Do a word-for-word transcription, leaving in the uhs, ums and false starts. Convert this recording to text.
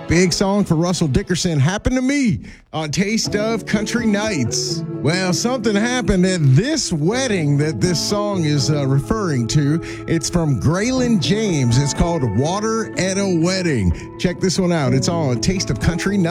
Big song for Russell Dickerson. Happened to me on Taste of Country Nights. Well, something happened at this wedding that this song is uh, referring to. It's from Graylin James. It's called Water at a Wedding. Check this one out. It's on Taste of Country Nights.